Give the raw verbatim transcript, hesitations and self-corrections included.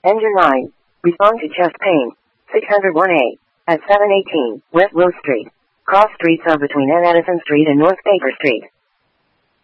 Engine nine. Respond to chest pain. six oh one A. At seven eighteen, West Rose Street. Cross streets are between N. Addison Street and North Baker Street.